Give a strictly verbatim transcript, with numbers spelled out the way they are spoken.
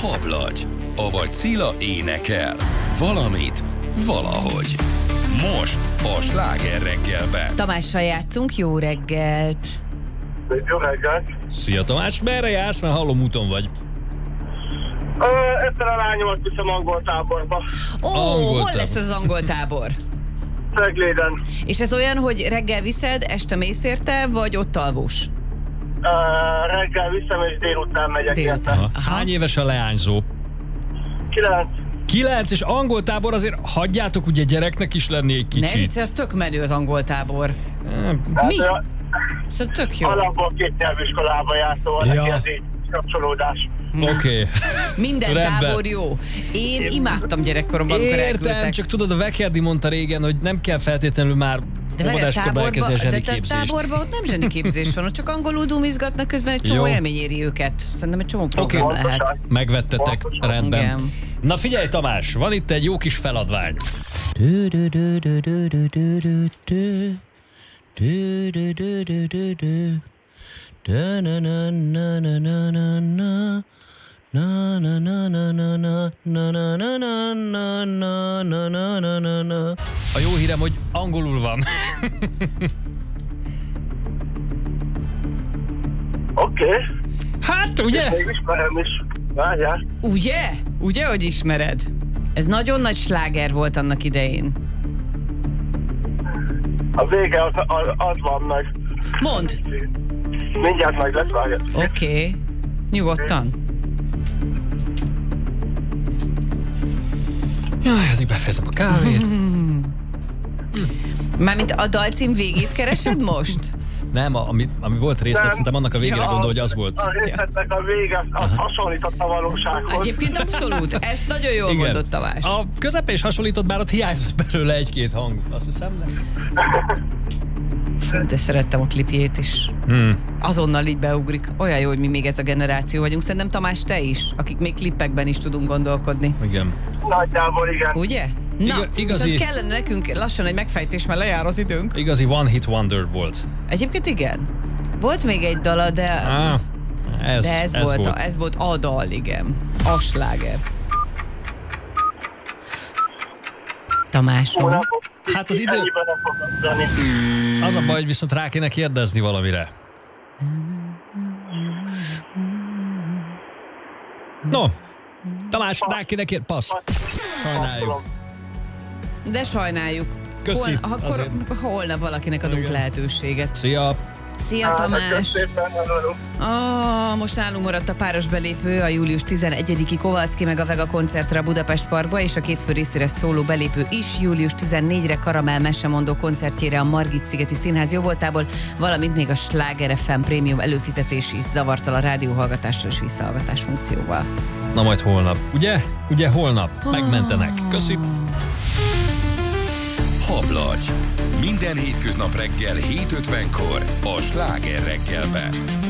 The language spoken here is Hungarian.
Hablagy, avagy Cilla énekel. Valamit, valahogy. Most a Sláger reggelben. Tamással játszunk, jó reggelt! Jó reggelt! Szia Tamás, merre jársz? Mert hallom, úton vagy. Ezt a lányomat viszem angol táborba. Ó, Angol hol tábor. lesz az angol tábor? Cegléden. És ez olyan, hogy reggel viszed, este mész érte, vagy ott alvós? Uh, reggel viszem, és délután megyek Délután. érte. Aha. Aha. Hány éves a leányzó? Kilenc. Kilenc, és angol tábor, azért hagyjátok ugye gyereknek is lenni egy Ne kicsit. vicc, ez tök menő az angol tábor. Hát, Mi? uh, Szerintem tök jó. alapból két nyelviskolába járt, szóval Ja. neki ez így kapcsolódás. Oké. Okay. Minden Rendben. tábor jó. Én imádtam gyerekkoromban, amikor Értem, elküldtek. csak tudod, a Vekerdi mondta régen, hogy nem kell feltétlenül már De várj, a óvodáskorban táborba, elkezdeni a de a zseniképzést. táborban ott nem zseniképzés van, ott csak angolul dumizgatnak, közben egy csomó Jó. élmény éri őket. Szerintem egy csomó program Oké. lehet. Megvettetek, Pontosan. rendben. Igen. Na figyelj Tamás, van itt egy jó kis feladvány. A jó hírem, hogy angolul van. Oké. Okay. Hát, ugye? Még ismerem is. Várjál. Ugye? Ugye, hogy ismered? Ez nagyon nagy sláger volt annak idején. A vége az, az, az van meg. Mondd! Mindjárt meg lesz, várjál. Oké. Okay. Nyugodtan. Jaj, addig befejezem a kávét. Mármint a dalcím végét keresed most? Nem, a- ami, ami volt részlet, Nem. szerintem annak a végére Ja. gondol, hogy az volt. A részletnek a vége, az, az hasonlított a valósághoz. Egyébként abszolút. Ezt nagyon jól Igen. mondott Tamás. A közepén is hasonlított, bár ott hiányzott belőle egy-két hang. Azt hiszem, nem? Fú, de szerettem a klipjét is. Hmm. Azonnal így beugrik. Olyan jó, hogy mi még ez a generáció vagyunk. Szerintem Tamás, te is, akik még klippekben is tudunk gondolkodni. Igen. Nagyjából igen. Ugye? Na, Iga- igazi- viszont kellene nekünk lassan egy megfejtés, mert lejár az időnk. Igazi one hit wonder volt. Egyébként igen. Volt még egy dala, de, Á, ez, de ez, ez volt, volt. A, ez volt a dal, igen. A sláger. Tamásom. Hónapok. Hát az idő- Ennyiben nem fogok tenni. Az a baj, hogy viszont rá kéne kérdezni valamire. No, Tamás, rá kéne kérdezni. Passz. Sajnáljuk. De sajnáljuk. Köszi, Hol, akkor azért. holnap valakinek adunk Igen. lehetőséget. Szia. Szia Hát, Tamás! köszönöm szépen, hello. Ah, most nálunk maradt a páros belépő a július tizenegyediki Kovalszki meg a Vega koncertre a Budapest Parkba, és a két fő részére szóló belépő is július tizennégyedikére Karamell mesemondó koncertjére a Margit-szigeti Színház jóvoltából, valamint még a Sláger ef em prémium előfizetés is zavartal a rádióhallgatással és visszahallgatás funkcióval. Na majd holnap. Ugye? Ugye holnap. Megmentenek. Köszi. Hablagy. Minden hétköznap reggel hét ötvenkor a Sláger reggelben.